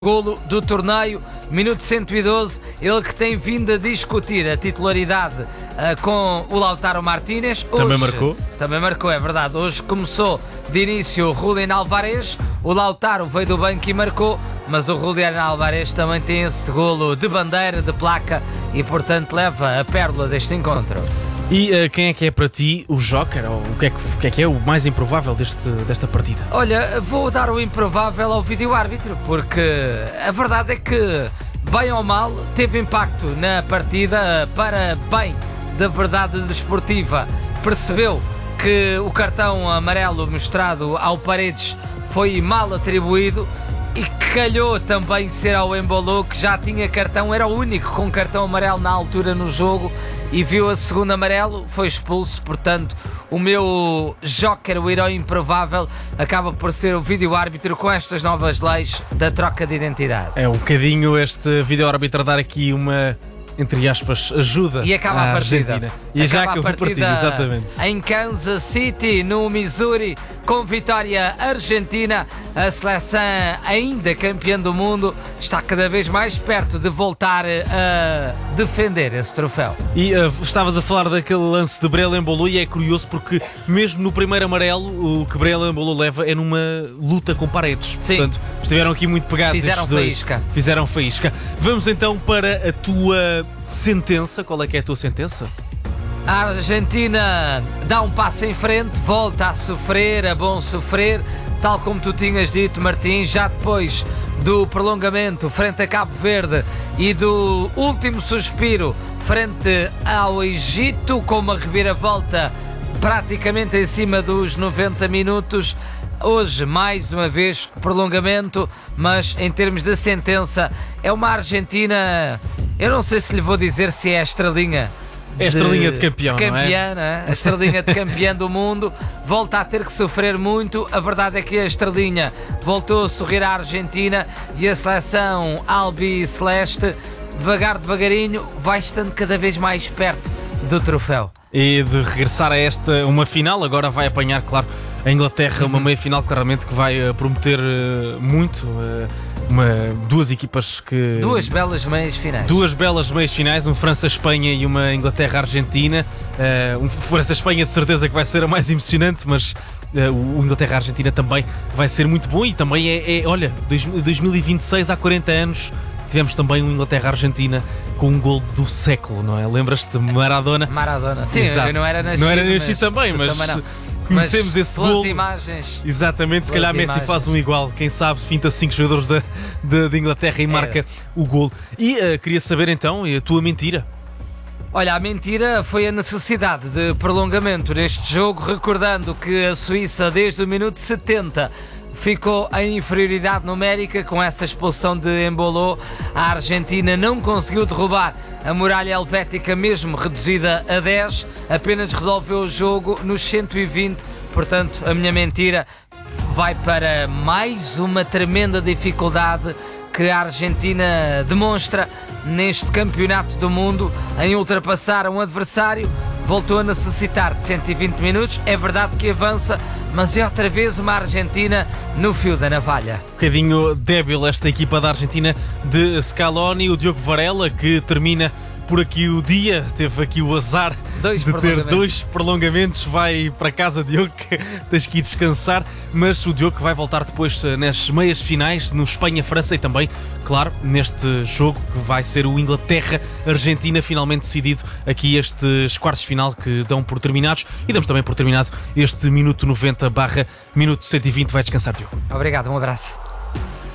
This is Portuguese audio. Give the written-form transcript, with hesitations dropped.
Golo do torneio, minuto 112, ele que tem vindo a discutir a titularidade com o Lautaro Martínez. Também marcou, é verdade. Hoje começou de início o Julián Álvarez, o Lautaro veio do banco e marcou, mas o Julián Álvarez também tem esse golo de bandeira, de placa e portanto leva a pérola deste encontro. E quem é que é para ti o Joker? Ou o que é o mais improvável desta partida? Olha, vou dar o improvável ao vídeo-árbitro, porque a verdade é que, bem ou mal, teve impacto na partida para bem da verdade desportiva. Percebeu que o cartão amarelo mostrado ao Paredes foi mal atribuído e calhou também ser ao Embolo, que já tinha cartão, era o único com cartão amarelo na altura no jogo e viu a segunda amarelo, foi expulso. Portanto, o meu Joker, o herói improvável, acaba por ser o vídeo-árbitro com estas novas leis da troca de identidade. É um bocadinho este vídeo-árbitro a dar aqui uma, entre aspas, ajuda e acaba à a partida. Argentina. E já acabou a partida, exatamente. Em Kansas City, no Missouri, com vitória argentina, a seleção, ainda campeã do mundo, está cada vez mais perto de voltar a defender esse troféu. E estavas a falar daquele lance de Breel Embolo e é curioso porque mesmo no primeiro amarelo o que Breel Embolo leva é numa luta com Paredes. Sim. Portanto, estiveram aqui muito pegados. Fizeram faísca. Vamos então para a tua sentença. Qual é que é a tua sentença? A Argentina dá um passo em frente, volta a sofrer, a bom sofrer, tal como tu tinhas dito, Martim, já depois do prolongamento frente a Cabo Verde e do último suspiro frente ao Egito, com uma reviravolta praticamente em cima dos 90 minutos. Hoje, mais uma vez, prolongamento, mas em termos de sentença, é uma Argentina, eu não sei se lhe vou dizer se é a estrelinha. É a estrelinha de campeão, não é? Não é? A estrelinha de campeã do mundo, volta a ter que sofrer muito. A verdade é que a estrelinha voltou a sorrir à Argentina e a seleção albiceleste, devagarinho, vai estando cada vez mais perto do troféu. E de regressar a uma final, agora vai apanhar, claro, a Inglaterra, uma meia-final claramente que vai prometer muito. Duas equipas que... Duas belas meias finais, um França-Espanha e uma Inglaterra-Argentina. Um França-Espanha de certeza que vai ser a mais emocionante, mas o Inglaterra-Argentina também vai ser muito bom. E também olha, 2026, há 40 anos, tivemos também um Inglaterra-Argentina com um gol do século, não é? Lembras-te de Maradona? Sim, eu não era nascido também, mas conhecemos esse gol. Imagens. Exatamente, se calhar Messi faz um igual, quem sabe, finta 5 jogadores de Inglaterra e marca o gol. E queria saber então, a tua mentira? Olha, a mentira foi a necessidade de prolongamento neste jogo, recordando que a Suíça desde o minuto 70 ficou em inferioridade numérica com essa expulsão de Embolo. A Argentina não conseguiu derrubar a muralha helvética, mesmo reduzida a 10, apenas resolveu o jogo nos 120. Portanto, a minha mentira vai para mais uma tremenda dificuldade que a Argentina demonstra neste campeonato do mundo em ultrapassar um adversário. Voltou a necessitar de 120 minutos, é verdade que avança, mas é outra vez uma Argentina no fio da navalha. Um bocadinho débil esta equipa da Argentina de Scaloni, o Diogo Varela, que termina por aqui o dia, teve aqui o azar de ter 2 prolongamentos, vai para casa, Diogo, tens que ir descansar, mas o Diogo vai voltar depois nas meias finais, no Espanha-França e também, claro, neste jogo que vai ser o Inglaterra-Argentina, finalmente decidido aqui estes quartos de final que dão por terminados, e damos também por terminado este minuto 90/minuto 120, vai descansar, Diogo. Obrigado, um abraço.